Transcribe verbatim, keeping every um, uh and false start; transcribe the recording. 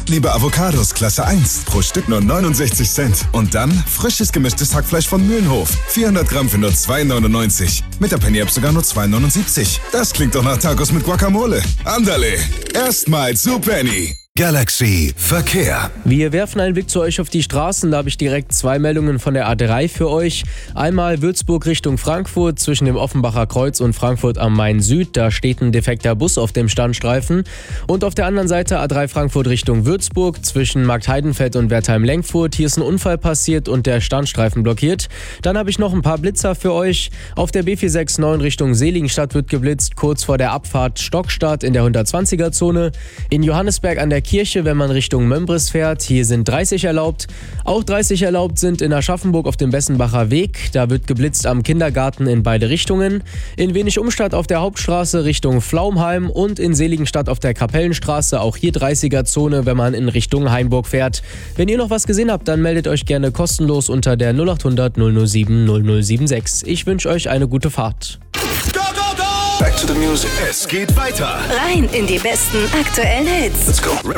Hartliebe Avocados Klasse eins, pro Stück nur neunundsechzig Cent. Und dann frisches gemischtes Hackfleisch von Mühlenhof, vierhundert Gramm für nur zwei neunundneunzig. Mit der Penny App sogar nur zwei neunundsiebzig. Das klingt doch nach Tacos mit Guacamole. Andale, erstmals zu Penny. Galaxy Verkehr. Wir werfen einen Blick zu euch auf die Straßen. Da habe ich direkt zwei Meldungen von der A drei für euch. Einmal Würzburg Richtung Frankfurt zwischen dem Offenbacher Kreuz und Frankfurt am Main Süd. Da steht ein defekter Bus auf dem Standstreifen. Und auf der anderen Seite A drei Frankfurt Richtung Würzburg zwischen Marktheidenfeld und Wertheim-Lenkfurt. Hier ist ein Unfall passiert und der Standstreifen blockiert. Dann habe ich noch ein paar Blitzer für euch. Auf der B vier sechs neun Richtung Seligenstadt wird geblitzt, kurz vor der Abfahrt Stockstadt in der hundertzwanziger-Zone. In Johannesberg an der Kirche, wenn man Richtung Mömbris fährt. Hier sind dreißig erlaubt. Auch dreißig erlaubt sind in Aschaffenburg auf dem Bessenbacher Weg. Da wird geblitzt am Kindergarten in beide Richtungen. In Wenig-Umstadt auf der Hauptstraße Richtung Flaumheim und in Seligenstadt auf der Kapellenstraße. Auch hier dreißiger-Zone, wenn man in Richtung Hainburg fährt. Wenn ihr noch was gesehen habt, dann meldet euch gerne kostenlos unter der null acht hundert null null sieben null null sieben sechs. Ich wünsche euch eine gute Fahrt. Back to the music. Es geht weiter. Rein in die besten aktuellen Hits. Let's go.